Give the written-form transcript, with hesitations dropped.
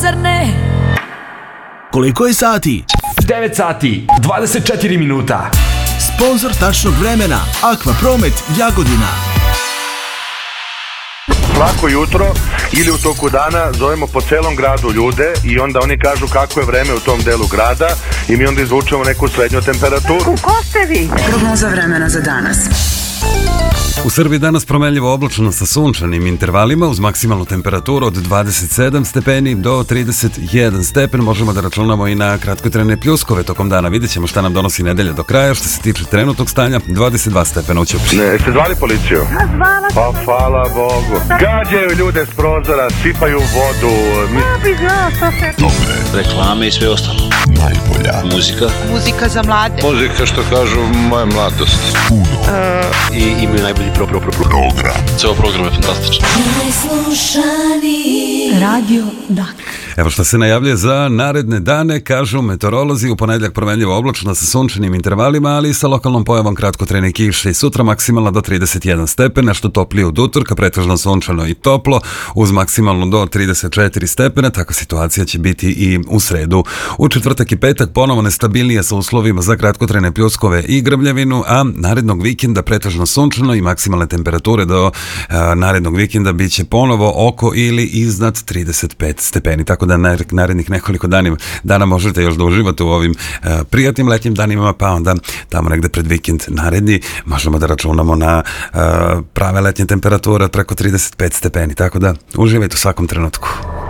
zar ne? Koliko je sati? 9 sati, 24 minuta. Sponzor tačnog vremena Aqua Promet Jagodina. Svako jutro ili u toku dana zovemo po celom gradu ljude i onda oni kažu kako je vreme u tom delu grada i mi onda izvučemo neku srednju temperaturu. Ko ste vi? Prognoza vremena za danas. U Srbiji danas promenljivo oblačno sa sunčanim intervalima uz maksimalnu temperaturu od 27 stepeni do 31 stepen. Možemo da računamo i na kratkotrajne pljuskove tokom dana. Vidjet ćemo šta nam donosi nedelja do kraja. Što se tiče trenutnog stanja, 22 stepena u Ćupriji. Ne, ste zvali policiju? Pa hvala Bogu. Gađaju ljude s prozora, sipaju vodu. Dobre. Reklame i sve ostalo. Najbolja. Muzika. Muzika za mlade. Muzika, što kažu, moja mladost. I imaju najbolji program. Ceo program je fantastičan. Najslušaniji Radio Dak. Evo što se najavljuje za naredne dane, kažu meteorolozi, u ponedjeljak promenljivo oblačno sa sunčanim intervalima, ali i sa lokalnom pojavom kratkotrajne kiše i sutra maksimalno do 31 stepena, nešto toplije od utorka, pretežno sunčano i toplo, uz maksimalno do 34 stepena, takva situacija će biti i u sredu. U četvrtak i petak ponovo nestabilnije sa uslovima za kratkotrajne pljuskove i grmljavinu, a narednog vikenda pretežno sunčano i maksimalne temperature do narednog vikenda bit će ponovo oko ili iznad 35 stepeni, tako da narednih nekoliko dana možete još da uživate u ovim prijatnim letnjim danima, pa onda tamo negde pred vikend naredni možemo da računamo na prave letnje temperature preko 35 stepeni, tako da uživajte u svakom trenutku.